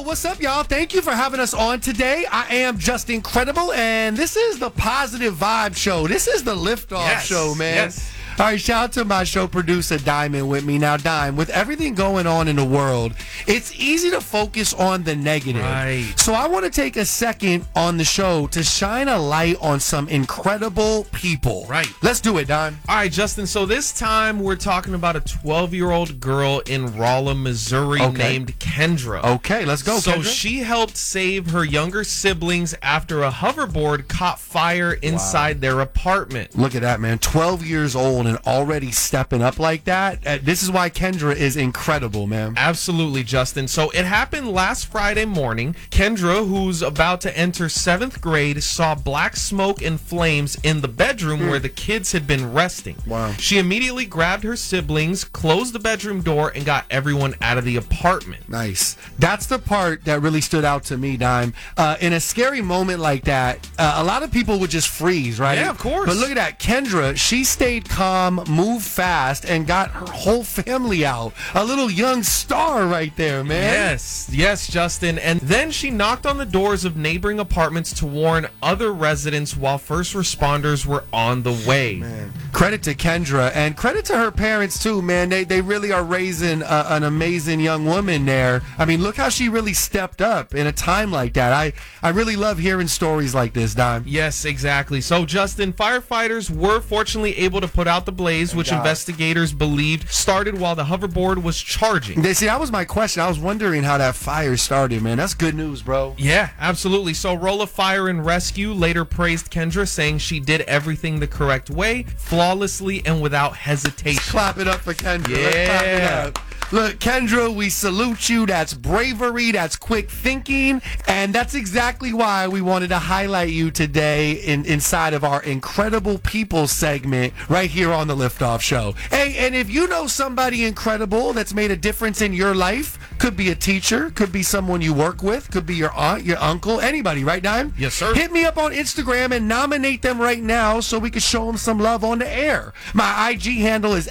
what's up, y'all? Thank you for having us on today. I am Just Incredible, and this is the Positive Vibe Show. This is the Liftoff Show, man. Yes. All right, shout out to my show producer, Diamond, with me. Now, Dime, with everything going on in the world, it's easy to focus on the negative. Right. So I want to take a second on the show to shine a light on some incredible people. Right. Let's do it, Dime. All right, Justin. So this time we're talking about a 12-year-old girl in Rolla, Missouri named Kendra. Okay, let's go, So Kendra. she helped save her younger siblings after a hoverboard caught fire inside their apartment. Look at that, man. 12 years old and already stepping up like that. This is why Kendra is incredible, man. Absolutely, Justin. So it happened last Friday morning. Kendra, who's about to enter 7th grade, saw black smoke and flames in the bedroom where the kids had been resting. Wow. She immediately grabbed her siblings, closed the bedroom door, and got everyone out of the apartment. Nice. That's the part that really stood out to me, Dime. In a scary moment like that, a lot of people would just freeze, right? Yeah, of course. But look at that. Kendra, she stayed calm, moved fast, and got her whole family out. A little young star right there, man. Yes, Justin. And then she knocked on the doors of neighboring apartments to warn other residents while first responders were on the way. Man. Credit to Kendra, and credit to her parents, too, man. They really are raising an amazing young woman there. I mean, look how she really stepped up in a time like that. I really love hearing stories like this, Dime. Yes, exactly. So, Justin, firefighters were fortunately able to put out the blaze, which investigators believed started while the hoverboard was charging. See, that was my question. I was wondering how that fire started, man. That's good news, bro. Yeah, absolutely. So Rolla Fire and Rescue later praised Kendra, saying she did everything the correct way, flawlessly, and without hesitation. Clap it up for Kendra. Yeah. Let's clap it up. Look, Kendra, we salute you. That's bravery. That's quick thinking. And that's exactly why we wanted to highlight you today inside of our Incredible People segment right here on the Liftoff Show. Hey, and if you know somebody incredible that's made a difference in your life, could be a teacher, could be someone you work with, could be your aunt, your uncle, anybody, right, Dime? Yes, sir. Hit me up on Instagram and nominate them right now so we can show them some love on the air. My IG handle is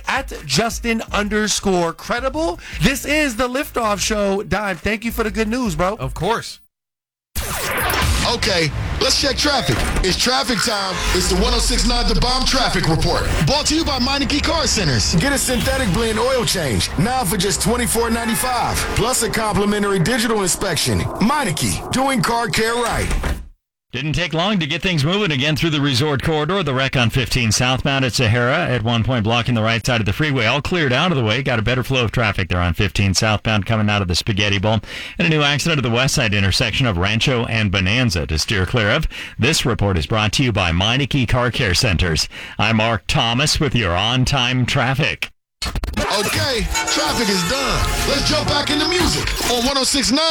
@Justin_credible. This is the Liftoff Show. Dime, thank you for the good news, bro. Of course. Okay, let's check traffic. It's traffic time. It's the 106.9 The Bomb Traffic Report. Brought to you by Meineke Car Centers. Get a synthetic blend oil change now for just $24.95. Plus a complimentary digital inspection. Meineke, doing car care right. Didn't take long to get things moving again through the resort corridor. The wreck on 15 southbound at Sahara at one point blocking the right side of the freeway. All cleared out of the way. Got a better flow of traffic there on 15 southbound coming out of the Spaghetti Bowl. And a new accident at the west side intersection of Rancho and Bonanza to steer clear of. This report is brought to you by Meineke Car Care Centers. I'm Mark Thomas with your on-time traffic. Okay, traffic is done. Let's jump back into music on 106.9